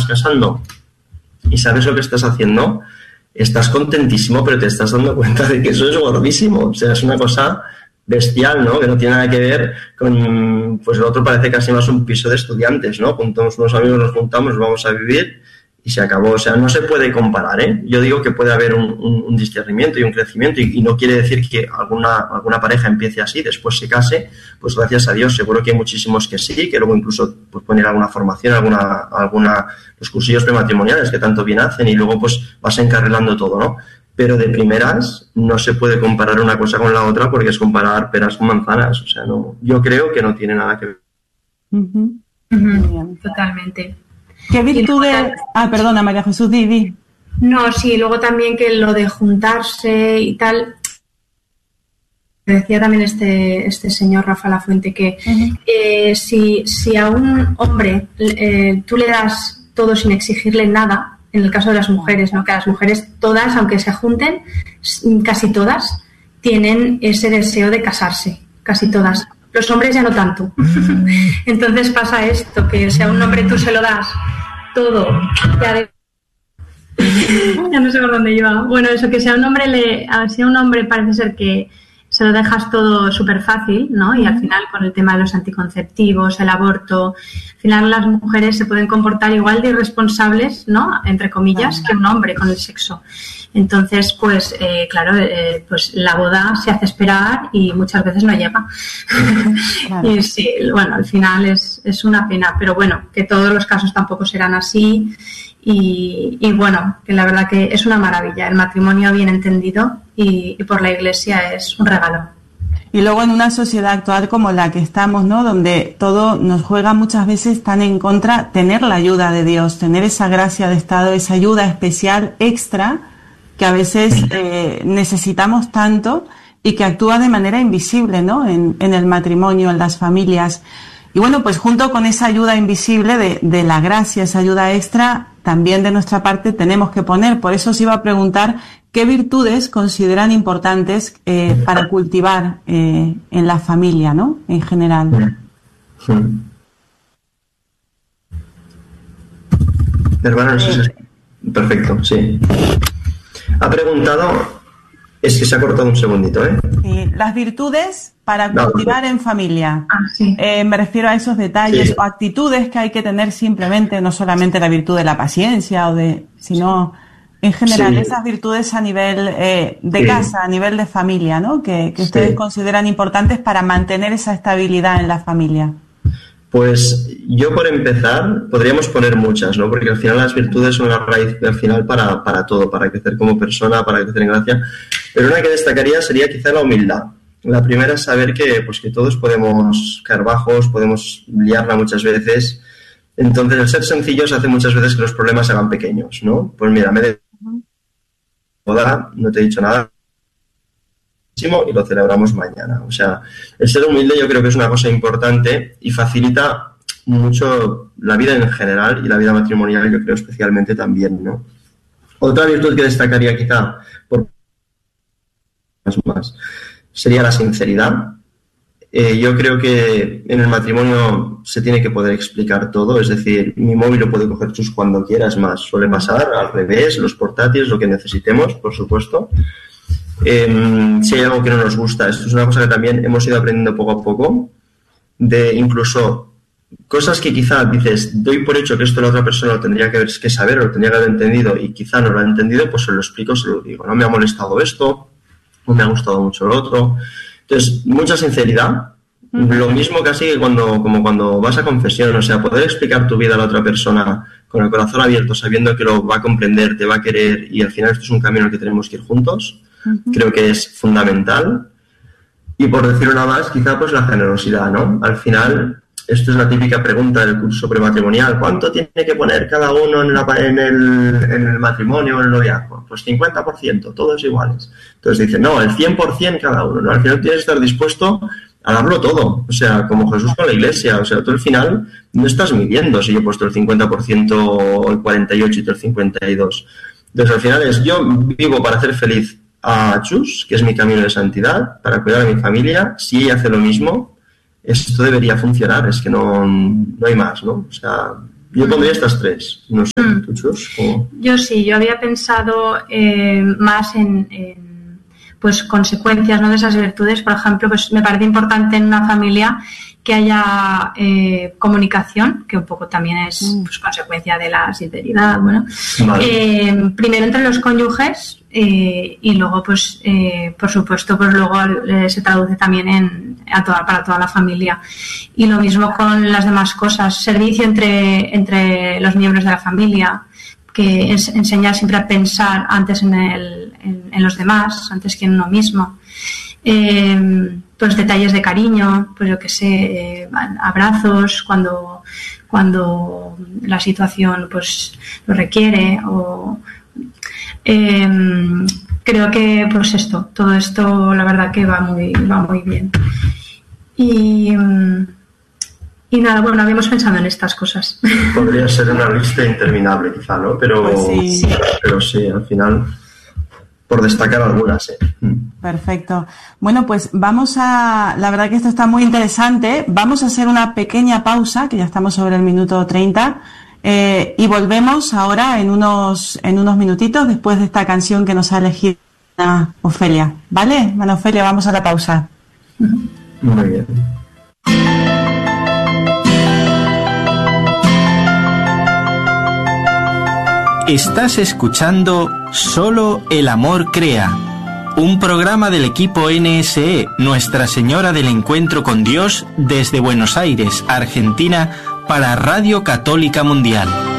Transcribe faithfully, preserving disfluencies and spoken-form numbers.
casando y sabes lo que estás haciendo, estás contentísimo, pero te estás dando cuenta de que eso es gordísimo. O sea, es una cosa bestial, ¿no? Que no tiene nada que ver con... Pues el otro parece casi más un piso de estudiantes, ¿no? Juntamos unos amigos, nos juntamos, nos vamos a vivir y se acabó. O sea, no se puede comparar, ¿eh? Yo digo que puede haber un, un, un discernimiento y un crecimiento y, y no quiere decir que alguna, alguna pareja empiece así, después se case, pues gracias a Dios, seguro que hay muchísimos que sí, que luego incluso pues poner alguna formación, alguna, alguna, los cursillos prematrimoniales que tanto bien hacen y luego pues vas encarrilando todo, ¿no? Pero de primeras no se puede comparar una cosa con la otra porque es comparar peras con manzanas, o sea, no, yo creo que no tiene nada que ver. Uh-huh. Uh-huh. Totalmente. ¿Qué virtudes? Ah, perdona, María Jesús, di, di. No, sí, luego también que lo de juntarse y tal, decía también este este señor Rafa Lafuente que uh-huh. eh, si, si a un hombre eh, tú le das todo sin exigirle nada, en el caso de las mujeres, ¿no? Que las mujeres todas, aunque se junten, casi todas, tienen ese deseo de casarse, casi todas. Los hombres ya no tanto. Entonces pasa esto, que si a un hombre tú se lo das todo, ya, de... ya no sé por dónde iba. Bueno, eso, que si a un hombre le, si a un hombre parece ser que se lo dejas todo súper fácil, ¿no? Y al final con el tema de los anticonceptivos, el aborto, al final las mujeres se pueden comportar igual de irresponsables, ¿no? Entre comillas, que un hombre con el sexo. Entonces, pues, eh, claro, eh, pues la boda se hace esperar y muchas veces no llega. Claro. Y sí, bueno, al final es, es una pena, pero bueno, que todos los casos tampoco serán así. Y, y bueno, que la verdad que es una maravilla, el matrimonio bien entendido y, y por la Iglesia es un regalo. Y luego en una sociedad actual como la que estamos, ¿no? Donde todo nos juega muchas veces tan en contra, tener la ayuda de Dios, tener esa gracia de Estado, esa ayuda especial extra que a veces eh, necesitamos tanto y que actúa de manera invisible, ¿no? En, en el matrimonio, en las familias. Y bueno, pues junto con esa ayuda invisible de, de la gracia, esa ayuda extra, también de nuestra parte tenemos que poner. Por eso os iba a preguntar qué virtudes consideran importantes eh, para cultivar eh, en la familia, ¿no? En general. Sí. Hermano, no sé si es... Perfecto, sí. Ha preguntado... Es que se ha cortado un segundito, ¿eh? Sí, las virtudes para cultivar no, no. en familia. Ah, sí. eh, me refiero a esos detalles sí. o actitudes que hay que tener simplemente, no solamente la virtud de la paciencia, o de, sino en general sí. esas virtudes a nivel eh, de sí. casa, a nivel de familia, ¿no? Que, que ustedes sí. consideran importantes para mantener esa estabilidad en la familia. Pues yo, por empezar, podríamos poner muchas, ¿no? Porque al final las virtudes son la raíz al final para, para todo, para crecer como persona, para crecer en gracia. Pero una que destacaría sería quizá la humildad. La primera es saber que, pues, que todos podemos caer bajos, podemos liarla muchas veces. Entonces, el ser sencillos hace muchas veces que los problemas se hagan pequeños, ¿no? Pues mira, me de boda, no te he dicho nada, y lo celebramos mañana. O sea, el ser humilde yo creo que es una cosa importante y facilita mucho la vida en general y la vida matrimonial, yo creo especialmente también, ¿no? Otra virtud que destacaría quizá por más sería la sinceridad. Eh, yo creo que en el matrimonio se tiene que poder explicar todo, es decir, mi móvil lo puede coger Chus cuando quieras, más suele pasar, al revés, los portátiles, lo que necesitemos, por supuesto. Eh, si hay algo que no nos gusta, esto es una cosa que también hemos ido aprendiendo poco a poco, de incluso cosas que quizá dices, doy por hecho que esto la otra persona lo tendría que, que saber o lo tendría que haber entendido y quizá no lo ha entendido, pues se lo explico, se lo digo, no me ha molestado esto, no me ha gustado mucho lo otro. Entonces, mucha sinceridad, uh-huh. Lo mismo casi que cuando, como cuando vas a confesión, o sea, poder explicar tu vida a la otra persona con el corazón abierto, sabiendo que lo va a comprender, te va a querer y al final esto es un camino al que tenemos que ir juntos. Creo que es fundamental. Y por decir una más, quizá pues la generosidad, ¿no? Al final, esto es la típica pregunta del curso prematrimonial. ¿Cuánto tiene que poner cada uno en, la, en, el, en el matrimonio o en el noviazgo? Pues cincuenta por ciento, todos iguales. Entonces dicen, no, el cien por ciento cada uno, ¿no? Al final tienes que estar dispuesto a darlo todo. O sea, como Jesús con la Iglesia. O sea, tú al final no estás midiendo si yo he puesto el cincuenta por ciento o el cuarenta y ocho por ciento y tú el cincuenta y dos por ciento. Entonces al final es, yo vivo para hacer feliz a Chus, que es mi camino de santidad, para cuidar a mi familia. Si ella hace lo mismo, esto debería funcionar, es que no, no hay más, ¿no? O sea, Yo pondría estas tres, no sé, Mm. ¿tú, Chus? ¿O? Yo sí, yo había pensado eh, más en, en, pues consecuencias, ¿no?, de esas virtudes. Por ejemplo, pues me parece importante en una familia que haya eh, comunicación, que un poco también es pues, consecuencia de la sinceridad, bueno. Vale. Eh, primero entre los cónyuges eh, y luego, pues, eh, por supuesto, pues luego eh, se traduce también en a toda, para toda la familia. Y lo mismo con las demás cosas, servicio entre, entre los miembros de la familia, que es enseñar siempre a pensar antes en, el, en, en los demás, antes que en uno mismo. Eh, pues detalles de cariño, pues yo qué sé, eh, abrazos cuando, cuando la situación pues lo requiere, o eh, creo que pues esto, todo esto la verdad que va muy, va muy bien. Y, y nada, bueno, habíamos pensado en estas cosas. Podría ser una lista interminable quizá, ¿no? Pero Pues sí. pero sí, al final, por destacar algunas, ¿eh? Perfecto. Bueno, pues vamos a... La verdad que esto está muy interesante. Vamos a hacer una pequeña pausa, que ya estamos sobre el minuto treinta, eh, y volvemos ahora en unos, en unos minutitos después de esta canción que nos ha elegido Ofelia. ¿Vale? Bueno, Ofelia, vamos a la pausa. Muy bien. Estás escuchando Solo el Amor Crea, un programa del equipo N S E, Nuestra Señora del Encuentro con Dios, desde Buenos Aires, Argentina, para Radio Católica Mundial.